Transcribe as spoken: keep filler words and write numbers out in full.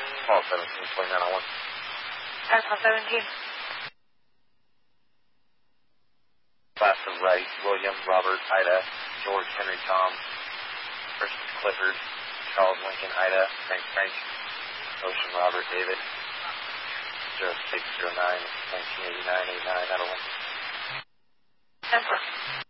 Call seventeen, twenty-nine oh one. Alpha seventeen. Class of Wright, William, Robert, Ida, George, Henry, Tom, Christmas, Clifford, Charles, Lincoln, Ida, Frank, Frank, Ocean, Robert, David, zero six zero nine, nineteen eighty-nine, eighty-nine, Lincoln. Alpha.